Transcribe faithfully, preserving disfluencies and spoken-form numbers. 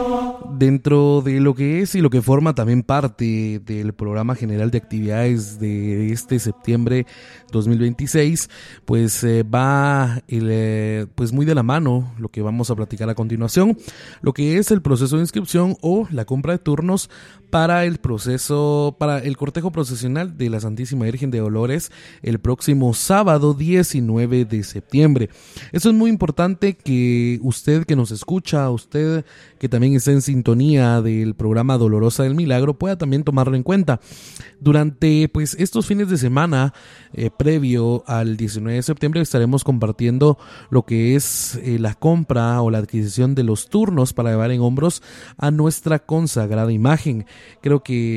Dentro de lo que es y lo que forma también parte del programa general de actividades de este septiembre dos mil veintiséis, pues eh, va el, eh, pues muy de la mano lo que vamos a platicar a continuación, lo que es el proceso de inscripción o la compra de turnos para el proceso, para el cortejo procesional de la Santísima Virgen de Dolores el próximo sábado diecinueve de septiembre. Esto es muy importante que usted que nos escucha, usted que también está en sintonía del programa Dolorosa del Milagro, pueda también tomarlo en cuenta. Durante pues estos fines de semana eh, previo al diecinueve de septiembre estaremos compartiendo lo que es eh, la compra o la adquisición de los turnos para llevar en hombros a nuestra consagrada imagen. Creo que